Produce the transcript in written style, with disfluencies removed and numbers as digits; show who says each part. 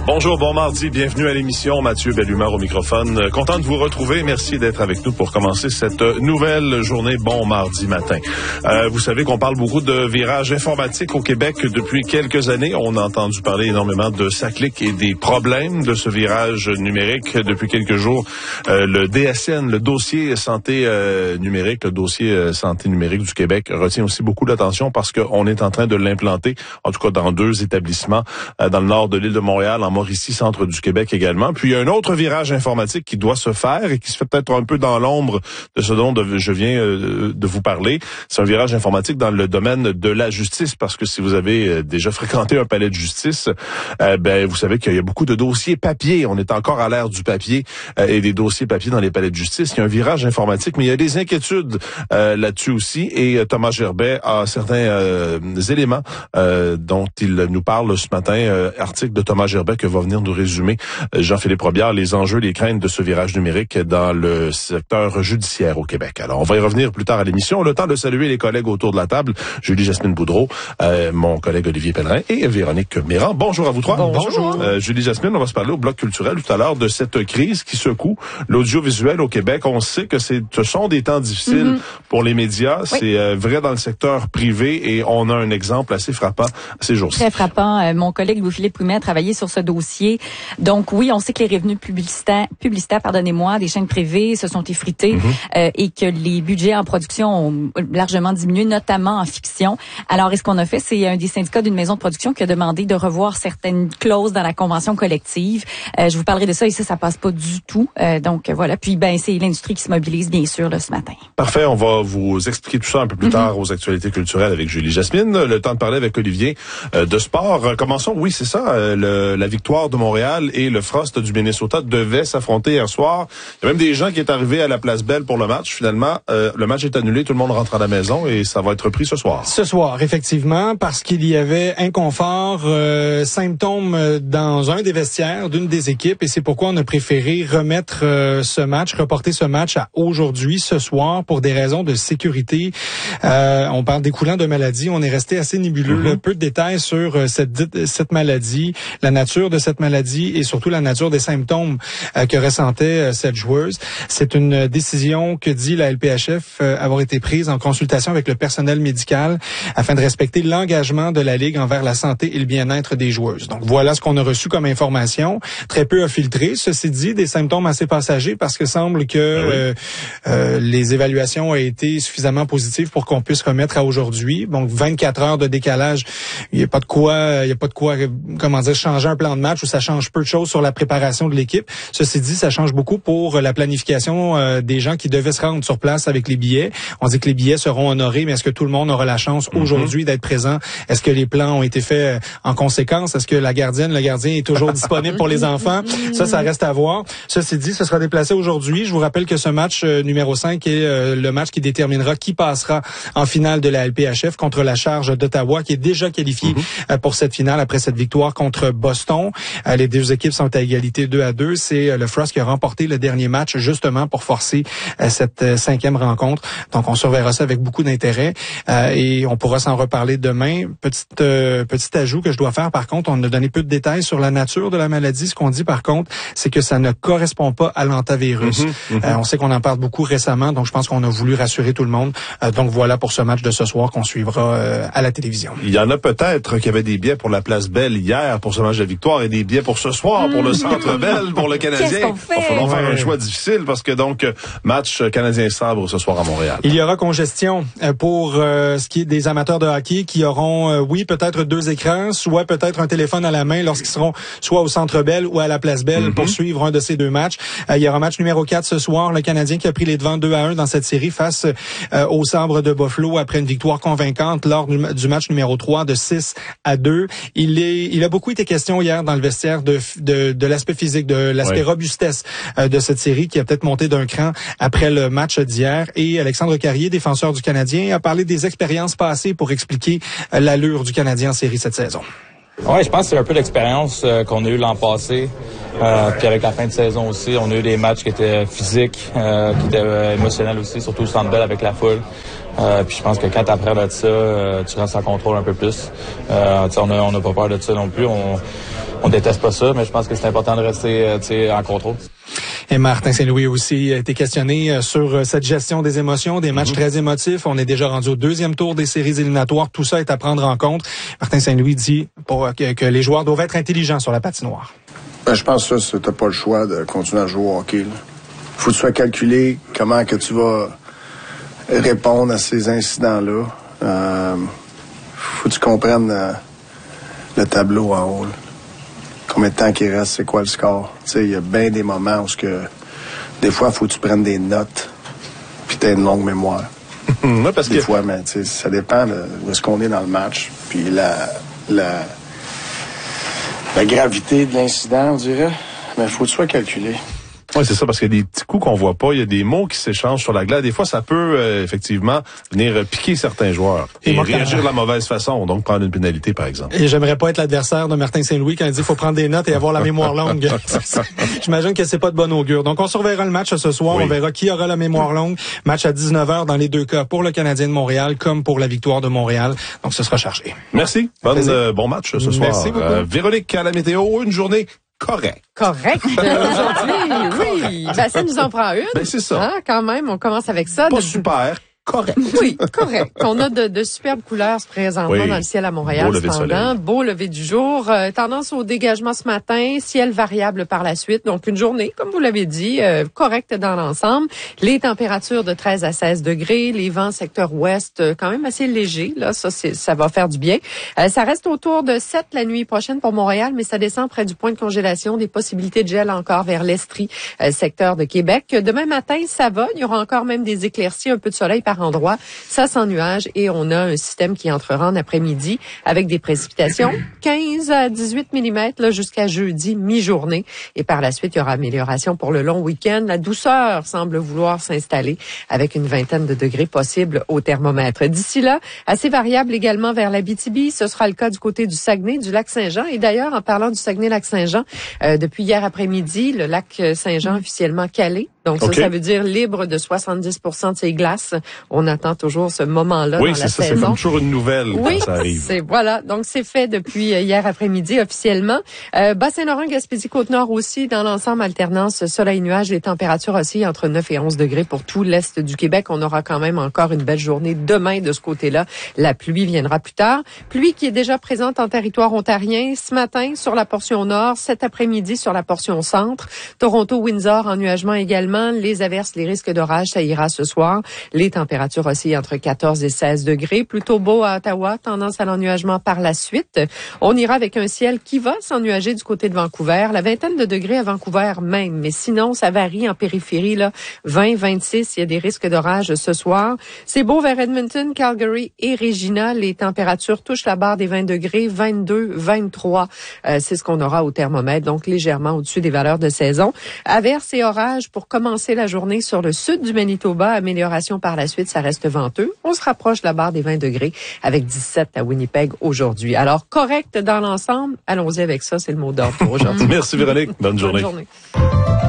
Speaker 1: Bonjour, bon mardi, bienvenue à l'émission. Mathieu Bellumeur au microphone. Content de vous retrouver. Merci d'être avec nous pour commencer cette nouvelle journée. Bon mardi matin. Vous savez qu'on parle beaucoup de virage informatique au Québec depuis quelques années. On a entendu parler énormément de SACLIC et des problèmes de ce virage numérique depuis quelques jours. Le DSN, le dossier santé numérique, le dossier santé numérique du Québec retient aussi beaucoup d'attention parce qu'on est en train de l'implanter, en tout cas dans 2 établissements, dans le nord de l'île de Montréal, en Mauricie, centre du Québec également. Puis il y a un autre virage informatique qui doit se faire et qui se fait peut-être un peu dans l'ombre de ce dont je viens de vous parler. C'est un virage informatique dans le domaine de la justice parce que si vous avez déjà fréquenté un palais de justice, vous savez qu'il y a beaucoup de dossiers papier. On est encore à l'ère du papier et des dossiers papier dans les palais de justice. Il y a un virage informatique, mais il y a des inquiétudes là-dessus aussi. Et Thomas Gerbet a certains éléments dont il nous parle ce matin. Article de Thomas Gerbet que va venir nous résumer Jean-Philippe Robillard, les enjeux, les craintes de ce virage numérique dans le secteur judiciaire au Québec. Alors, on va y revenir plus tard à l'émission. Le temps de saluer les collègues autour de la table. Julie-Jasmine Boudreau, mon collègue Olivier Pellerin et Véronique Méran. Bonjour à vous trois.
Speaker 2: Bonjour.
Speaker 1: Julie-Jasmine, on va se parler au bloc culturel tout à l'heure de cette crise qui secoue l'audiovisuel au Québec. On sait que ce sont des temps difficiles pour les médias. Oui. C'est vrai dans le secteur privé et on a un exemple assez frappant ces jours-ci.
Speaker 2: Très frappant. Mon collègue Louis-Philippe Ouimet a travaillé sur ce dossier. Donc oui, on sait que les revenus publicitaires, des chaînes privées se sont effrités et que les budgets en production ont largement diminué, notamment en fiction. Alors, ce qu'on a fait, c'est un des syndicats d'une maison de production qui a demandé de revoir certaines clauses dans la convention collective. Je vous parlerai de ça et ça passe pas du tout. Donc voilà. Puis c'est l'industrie qui se mobilise bien sûr là, ce matin.
Speaker 1: Parfait. On va vous expliquer tout ça un peu plus tard aux actualités culturelles avec Julie-Jasmine. Le temps de parler avec Olivier de sport. Commençons. Oui, c'est ça. La victoire de Montréal et le Frost du Minnesota devaient s'affronter hier soir. Il y a même des gens qui est arrivé à la Place Belle pour le match. Finalement, le match est annulé. Tout le monde rentre à la maison et ça va être repris ce soir.
Speaker 3: Ce soir, effectivement, parce qu'il y avait inconfort, symptômes dans un des vestiaires d'une des équipes et c'est pourquoi on a préféré reporter ce match à aujourd'hui, ce soir, pour des raisons de sécurité. On parle découlant de maladie. On est resté assez nébuleux. Peu de détails sur cette maladie, la nature de cette maladie et surtout la nature des symptômes que ressentait cette joueuse. C'est une décision que dit la LPHF avoir été prise en consultation avec le personnel médical afin de respecter l'engagement de la Ligue envers la santé et le bien-être des joueuses. Donc voilà ce qu'on a reçu comme information. Très peu a filtré. Ceci dit, des symptômes assez passagers parce que semble que les évaluations ont été suffisamment positives pour qu'on puisse remettre à aujourd'hui. Donc 24 heures de décalage, il y a pas de quoi changer un plan de match où ça change peu de choses sur la préparation de l'équipe. Ceci dit, ça change beaucoup pour la planification des gens qui devaient se rendre sur place avec les billets. On dit que les billets seront honorés, mais est-ce que tout le monde aura la chance aujourd'hui d'être présent? Est-ce que les plans ont été faits en conséquence? Est-ce que le gardien est toujours disponible pour les enfants? Ça reste à voir. Ceci dit, ce sera déplacé aujourd'hui. Je vous rappelle que ce match numéro 5 est le match qui déterminera qui passera en finale de la LPHF contre la Charge d'Ottawa, qui est déjà qualifiée pour cette finale après cette victoire contre Boston. Les 2 équipes sont à égalité 2-2. C'est le Frost qui a remporté le dernier match justement pour forcer cette 5e rencontre. Donc on surveillera ça avec beaucoup d'intérêt et on pourra s'en reparler demain. Petit ajout que je dois faire par contre, on a donné peu de détails sur la nature de la maladie. Ce qu'on dit par contre, c'est que ça ne correspond pas à l'antavirus. On sait qu'on en parle beaucoup récemment, donc je pense qu'on a voulu rassurer tout le monde. Donc voilà pour ce match de ce soir qu'on suivra à la télévision.
Speaker 1: Il y en a peut-être qui avaient des billets pour la Place Belle hier pour ce match de victoire et des billets pour ce soir pour le Centre Bell pour le Canadien. Il va falloir faire un choix difficile parce que donc match Canadien-Sabre ce soir à Montréal.
Speaker 3: Il y aura congestion pour ce qui est des amateurs de hockey qui auront peut-être 2 écrans, soit peut-être un téléphone à la main lorsqu'ils seront soit au Centre Bell ou à la Place Belle pour suivre un de ces 2 matchs. Il y aura match numéro 4 ce soir, le Canadien qui a pris les devants 2-1 dans cette série face au Sabre de Buffalo après une victoire convaincante lors du match numéro 3 de 6-2. Il a beaucoup été question hier dans le vestiaire de l'aspect physique, de l'aspect robustesse de cette série qui a peut-être monté d'un cran après le match d'hier. Et Alexandre Carrier, défenseur du Canadien, a parlé des expériences passées pour expliquer l'allure du Canadien en série cette saison.
Speaker 4: Oui, je pense que c'est un peu l'expérience qu'on a eu l'an passé. Puis avec la fin de saison aussi, on a eu des matchs qui étaient physiques, qui étaient émotionnels aussi, surtout au Centre Bell avec la foule. Puis je pense que quand tu apprends de ça, tu restes en contrôle un peu plus. On n'a pas peur de ça non plus. On déteste pas ça, mais je pense que c'est important de rester en contrôle.
Speaker 3: Et Martin Saint-Louis aussi a été questionné sur cette gestion des émotions, des matchs très émotifs. On est déjà rendu au 2e tour des séries éliminatoires. Tout ça est à prendre en compte. Martin Saint-Louis dit que les joueurs doivent être intelligents sur la patinoire.
Speaker 5: Je pense que ça, t'as pas le choix de continuer à jouer au hockey. Faut que tu sois calculé comment que tu vas répondre à ces incidents-là. Faut que tu comprennes le tableau en haut. Là. Combien de temps qu'il reste, c'est quoi le score. Il y a bien des moments où des fois, il faut que tu prennes des notes puis tu as une longue mémoire.
Speaker 1: Ouais, parce
Speaker 5: des fois, mais ça dépend de ce qu'on est dans le match. Puis la gravité de l'incident, on dirait. Mais il faut que tu sois calculé.
Speaker 1: Oui, c'est ça, parce qu'il y a des petits coups qu'on voit pas, il y a des mots qui s'échangent sur la glace. Des fois, ça peut effectivement venir piquer certains joueurs et réagir de la mauvaise façon, donc prendre une pénalité, par exemple.
Speaker 3: Et j'aimerais pas être l'adversaire de Martin Saint-Louis quand il dit qu'il faut prendre des notes et avoir la mémoire longue. J'imagine que c'est pas de bon augure. Donc, on surveillera le match ce soir. Oui. On verra qui aura la mémoire longue. Match à 19h dans les deux cas pour le Canadien de Montréal comme pour la Victoire de Montréal. Donc, ce sera chargé.
Speaker 1: Merci. Bon match ce soir.
Speaker 3: Merci beaucoup.
Speaker 1: Véronique, à la météo, une journée correct.
Speaker 6: Correct. Aujourd'hui, oui. Ça nous en prend une.
Speaker 1: C'est ça.
Speaker 6: Quand même, on commence avec ça.
Speaker 1: Pas super. Correct.
Speaker 6: Oui, correct. On a de superbes couleurs présentement dans le ciel à Montréal. Beau lever du jour. Tendance au dégagement ce matin. Ciel variable par la suite. Donc, une journée, comme vous l'avez dit, correcte dans l'ensemble. Les températures de 13 à 16 degrés. Les vents secteur ouest, quand même assez légers. Là, ça va faire du bien. Ça reste autour de 7 la nuit prochaine pour Montréal, mais ça descend près du point de congélation. Des possibilités de gel encore vers l'Estrie, secteur de Québec. Demain matin, ça va. Il y aura encore même des éclaircies, un peu de soleil par endroit, ça sans nuages et on a un système qui entrera en après-midi avec des précipitations 15 à 18 mm là jusqu'à jeudi mi-journée et par la suite il y aura amélioration pour le long week-end. La douceur semble vouloir s'installer avec une vingtaine de degrés possibles au thermomètre. D'ici là, assez variable également vers l'Abitibi, ce sera le cas du côté du Saguenay, du lac Saint-Jean et d'ailleurs en parlant du Saguenay-Lac-Saint-Jean, depuis hier après-midi, le lac Saint-Jean officiellement calé. Donc ça veut dire libre de 70% de ses glaces. On attend toujours ce moment-là dans la saison. Oui,
Speaker 1: c'est comme toujours une nouvelle quand ça arrive.
Speaker 6: Voilà, donc c'est fait depuis hier après-midi officiellement. Bas-Saint-Laurent, Gaspésie, Côte-Nord aussi, dans l'ensemble, alternance soleil-nuage. Les températures aussi entre 9 et 11 degrés pour tout l'est du Québec. On aura quand même encore une belle journée demain de ce côté-là. La pluie viendra plus tard. Pluie qui est déjà présente en territoire ontarien ce matin sur la portion nord, cet après-midi sur la portion centre. Toronto-Windsor, ennuagement également. Les averses, les risques d'orage, ça ira ce soir. Les températures aussi entre 14 et 16 degrés. Plutôt beau à Ottawa, tendance à l'ennuagement par la suite. On ira avec un ciel qui va s'ennuager du côté de Vancouver. La vingtaine de degrés à Vancouver même. Mais sinon, ça varie en périphérie, là. 20, 26, il y a des risques d'orage ce soir. C'est beau vers Edmonton, Calgary et Regina. Les températures touchent la barre des 20 degrés, 22, 23. C'est ce qu'on aura au thermomètre, donc légèrement au-dessus des valeurs de saison. Averses et orages pour commencer la journée sur le sud du Manitoba. Amélioration par la suite, ça reste venteux. On se rapproche de la barre des 20 degrés avec 17 à Winnipeg aujourd'hui. Alors, correct dans l'ensemble. Allons-y avec ça, c'est le mot d'ordre pour aujourd'hui.
Speaker 1: Merci Véronique. Bonne journée.
Speaker 6: Bonne journée.